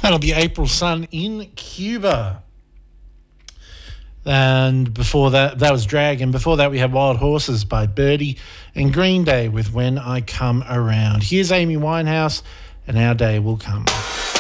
That'll be April Sun in Cuba. And before that was Dragon. Before that, we had Wild Horses by Birdie and Green Day with When I Come Around. Here's Amy Winehouse, and Our Day Will Come.